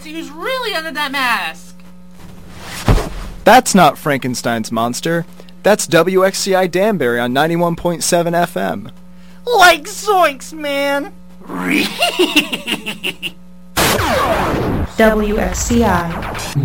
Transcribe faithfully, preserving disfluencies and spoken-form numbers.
Let's see who's really under that mask. That's not Frankenstein's monster. That's W X C I Danbury on ninety-one point seven F M. Like zoinks, man! W X C I